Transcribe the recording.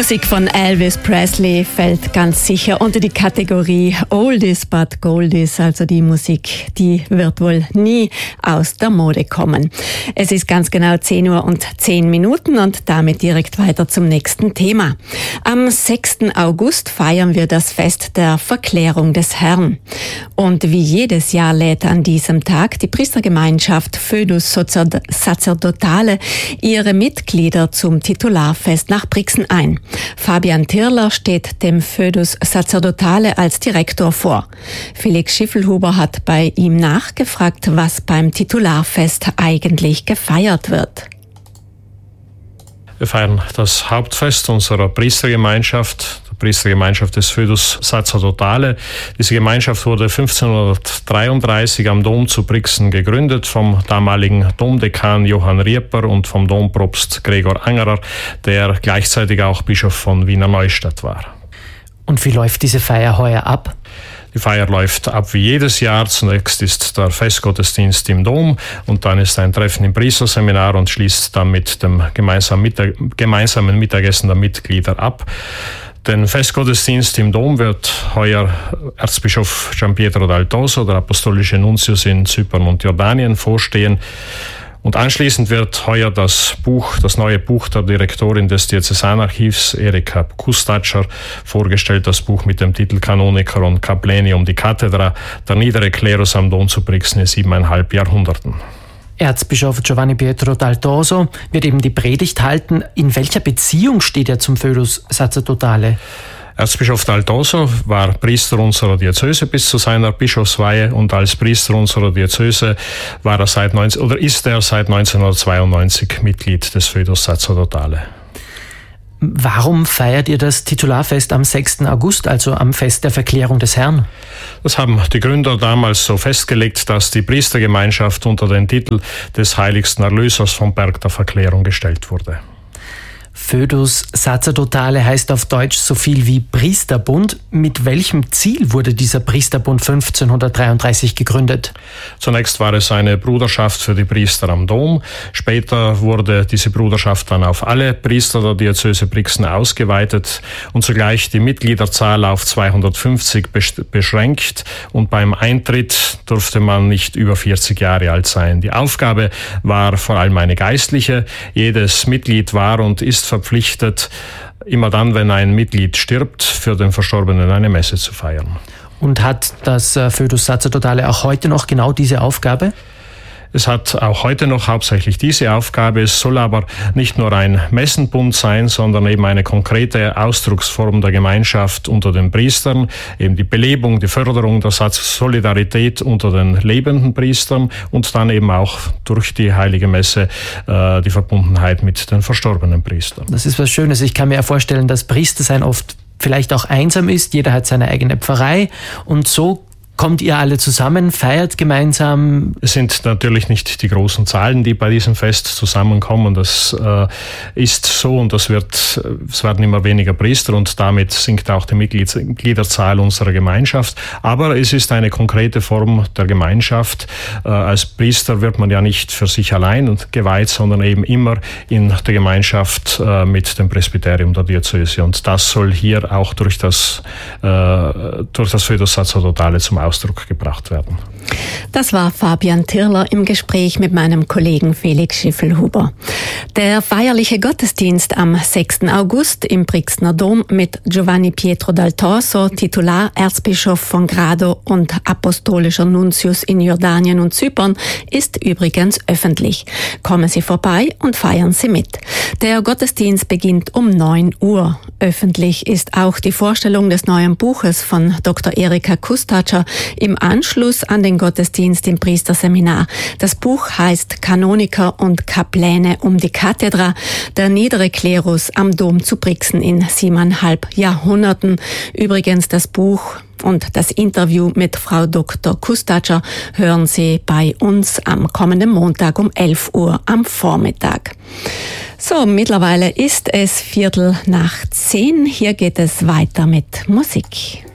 Musik von Elvis Presley fällt ganz sicher unter die Kategorie Oldies but Goldies, also die Musik, die wird wohl nie aus der Mode kommen. Es ist ganz genau 10:10 und damit direkt weiter zum nächsten Thema. Am 6. August feiern wir das Fest der Verklärung des Herrn. Und wie jedes Jahr lädt an diesem Tag die Priestergemeinschaft Foedus Sacerdotale ihre Mitglieder zum Titularfest nach Brixen ein. Fabian Tirler steht dem Foedus Sacerdotale als Direktor vor. Felix Schiffelhuber hat bei ihm nachgefragt, was beim Titularfest eigentlich gefeiert wird. Wir feiern das Hauptfest unserer Priestergemeinschaft, der Priestergemeinschaft des Foedus Sacerdotale. Diese Gemeinschaft wurde 1533 am Dom zu Brixen gegründet vom damaligen Domdekan Johann Rieper und vom Dompropst Gregor Angerer, der gleichzeitig auch Bischof von Wiener Neustadt war. Und wie läuft diese Feier heuer ab? Die Feier läuft ab wie jedes Jahr. Zunächst ist der Festgottesdienst im Dom und dann ist ein Treffen im Priesterseminar und schließt dann mit dem gemeinsamen Mittagessen der Mitglieder ab. Den Festgottesdienst im Dom wird heuer Erzbischof Gianpietro d'Altoso, der apostolische Nuntius in Zypern und Jordanien, vorstehen. Und anschließend wird heuer das neue Buch der Direktorin des Diözesanarchivs, Erika Kustatscher, vorgestellt, das Buch mit dem Titel Canoniker und Kaplenium di Cathedra, der niedere Klerus am Dom zu Brixen in 7,5 Jahrhunderten. Erzbischof Giovanni Pietro d'Altoso wird eben die Predigt halten. In welcher Beziehung steht er zum Foedus Sacerdotale? Erzbischof d'Altoso war Priester unserer Diözese bis zu seiner Bischofsweihe und als Priester unserer Diözese ist er seit 1992 Mitglied des Foedus Sacerdotale. Warum feiert ihr das Titularfest am 6. August, also am Fest der Verklärung des Herrn? Das haben die Gründer damals so festgelegt, dass die Priestergemeinschaft unter den Titel des heiligsten Erlösers vom Berg der Verklärung gestellt wurde. Foedus Sacerdotale heißt auf Deutsch so viel wie Priesterbund. Mit welchem Ziel wurde dieser Priesterbund 1533 gegründet? Zunächst war es eine Bruderschaft für die Priester am Dom. Später wurde diese Bruderschaft dann auf alle Priester der Diözese Brixen ausgeweitet und zugleich die Mitgliederzahl auf 250 beschränkt. Und beim Eintritt durfte man nicht über 40 Jahre alt sein. Die Aufgabe war vor allem eine geistliche. Jedes Mitglied war und ist verpflichtet, immer dann, wenn ein Mitglied stirbt, für den Verstorbenen eine Messe zu feiern. Und hat das Foedus Sacerdotale auch heute noch genau diese Aufgabe? Es hat auch heute noch hauptsächlich diese Aufgabe. Es soll aber nicht nur ein Messenbund sein, sondern eben eine konkrete Ausdrucksform der Gemeinschaft unter den Priestern, eben die Belebung, die Förderung der Solidarität unter den lebenden Priestern und dann eben auch durch die Heilige Messe die Verbundenheit mit den verstorbenen Priestern. Das ist was Schönes. Ich kann mir ja vorstellen, dass Priestersein oft vielleicht auch einsam ist. Jeder hat seine eigene Pfarrei und so kommt ihr alle zusammen, feiert gemeinsam? Es sind natürlich nicht die großen Zahlen, die bei diesem Fest zusammenkommen. Das ist so und es werden immer weniger Priester und damit sinkt auch die Mitgliederzahl unserer Gemeinschaft. Aber es ist eine konkrete Form der Gemeinschaft. Als Priester wird man ja nicht für sich allein geweiht, sondern eben immer in der Gemeinschaft mit dem Presbyterium der Diözese. Und das soll hier auch durch das Foedus Sacerdotale zum Ausdruck gebracht werden. Das war Fabian Tirler im Gespräch mit meinem Kollegen Felix Schiffelhuber. Der feierliche Gottesdienst am 6. August im Brixener Dom mit Giovanni Pietro d'Altoso, Titularerzbischof von Grado und apostolischer Nuntius in Jordanien und Zypern, ist übrigens öffentlich. Kommen Sie vorbei und feiern Sie mit. Der Gottesdienst beginnt um 9 Uhr. Öffentlich ist auch die Vorstellung des neuen Buches von Dr. Erika Kustatscher im Anschluss an den Gottesdienst im Priesterseminar. Das Buch heißt Canoniker und Kapläne um die Cathedra, der niedere Klerus am Dom zu Brixen in 7,5 Jahrhunderten. Übrigens das Buch und das Interview mit Frau Dr. Kustatscher hören Sie bei uns am kommenden Montag um 11 Uhr am Vormittag. So, mittlerweile ist es 9:15. Hier geht es weiter mit Musik.